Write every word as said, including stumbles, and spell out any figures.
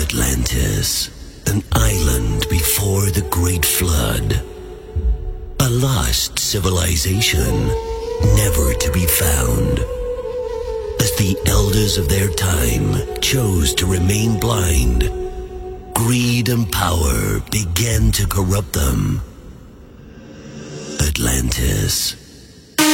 Atlantis, an island before the Great Flood. A lost civilization, never to be found. As the elders of their time chose to remain blind, greed and power began to corrupt them. Atlantis,